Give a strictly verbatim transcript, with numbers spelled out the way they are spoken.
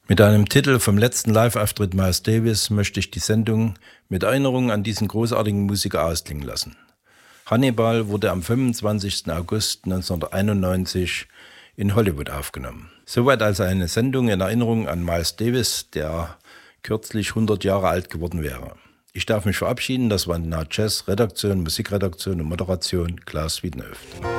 Mit einem Titel vom letzten Live-Auftritt Miles Davis möchte ich die Sendung mit Erinnerung an diesen großartigen Musiker ausklingen lassen. Hannibal wurde am fünfundzwanzigsten August neunzehnhunderteinundneunzig in Hollywood aufgenommen. Soweit also eine Sendung in Erinnerung an Miles Davis, der kürzlich hundert Jahre alt geworden wäre. Ich darf mich verabschieden, das war Now Jazz, Redaktion, Musikredaktion und Moderation Klaus Wiedenhöft.